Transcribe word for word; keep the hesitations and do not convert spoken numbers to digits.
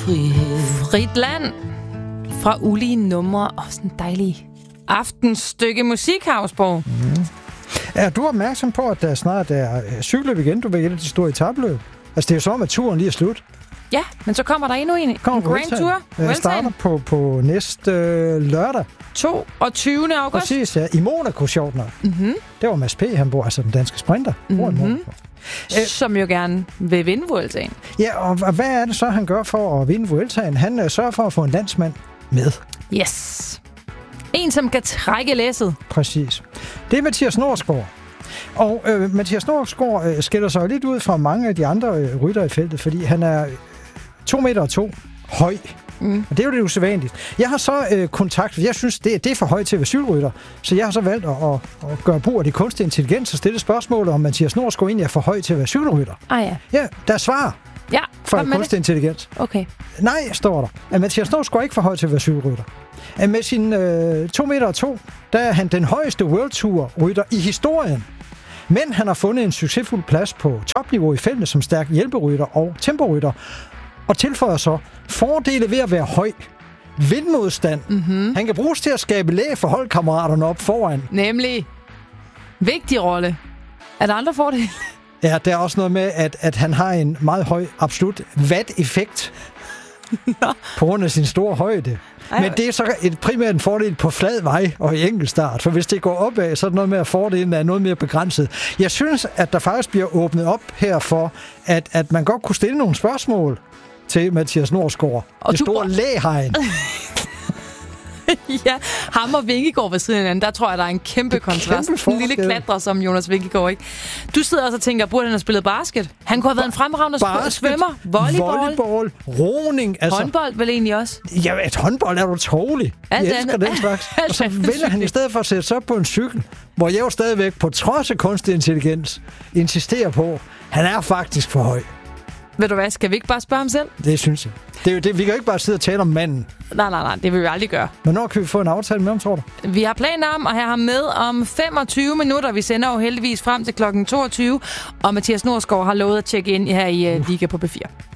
frihed. Frit land fra ulige numre og sådan en dejlig aftensstykke musik, Havsborg. Mm. Er du opmærksom på, at der snart er cykelløb igen? Du vil et af de store etabløb. Altså, det er jo som, at turen lige er slut. Ja, men så kommer der endnu en, en Grand Tour. Jeg starter på, på næste øh, lørdag. toogtyvende august. Præcis, ja. I Monaco, sjovt nok. Mm-hmm. Det var Mads P., han bor, altså den danske sprinter. Mm-hmm. Som jo gerne vil vinde Vueltaen. Ja, og, og hvad er det så, han gør for at vinde Vueltaen? Han øh, sørger for at få en landsmand med. Yes. En, som kan trække læsset. Præcis. Det er Mathias Norsgaard. Og øh, Mathias Norsgaard øh, skiller sig jo lidt ud fra mange af de andre øh, ryttere i feltet, fordi han er to meter og to høj. Mm. Og det er jo lidt usædvanligt. Jeg har så øh, kontakt, jeg synes, det, det er for højt til at være cykelrytter, så jeg har så valgt at, at, at gøre brug af de kunstige intelligens og stille spørgsmålet, om Mathias Norsgaard egentlig er for høj til at være cykelrytter. Ah ja. Ja, der er svar ja, for kunstig intelligens. Okay. Nej, står der. At Mathias Norsgaard er ikke for høj til at være cykelrytter. At med sin øh, to meter og to, der er han den højeste World Tour rytter i historien. Men han har fundet en succesfuld plads på topniveau i feltet som stærk hjælperytter og temporytter. Og tilføjer så fordele ved at være høj. Vindmodstand. Mm-hmm. Han kan bruges til at skabe læg for holdkammeraterne op foran. Nemlig. Vigtig rolle. Er der andre fordele? Ja, der er også noget med, at, at han har en meget høj, absolut watt-effekt. På grund af sin store højde. Ej, men det er så et primært en fordel på flad vej og i enkeltstart. For hvis det går opad, så er det noget med, at fordelen er noget mere begrænset. Jeg synes, at der faktisk bliver åbnet op her for, at, at man godt kunne stille nogle spørgsmål til Mathias Norsgaard. Og det store læhegn. Ja, ham og Vingegaard ved siden af hinanden, der tror jeg, der er en kæmpe det kontrast. Kæmpe en lille klatrer som Jonas Vingegaard, ikke? Du sidder også og tænker, burde han have spillet basket? Han kunne have været en fremragende svømmer. Volleyball. Volleyball. Roning. Altså. Håndbold vel egentlig også? Ja, et håndbold er du tålig. Jeg elsker den slags. Og så vælger han i stedet for at sætte sig op på en cykel, hvor jeg jo stadigvæk, på trods af kunstig intelligens, insisterer på, han er faktisk for høj. Ved du hvad, skal vi ikke bare spørge ham selv? Det synes jeg. Det er jo det, vi kan jo ikke bare sidde og tale om manden. Nej, nej, nej, det vil vi aldrig gøre. Men når kan vi få en aftale med ham, tror du? Vi har planer om at have ham med om femogtyve minutter. Vi sender jo heldigvis frem til klokken toogtyve, og Mathias Norsgaard har lovet at tjekke ind her i uh, Liga på B fire.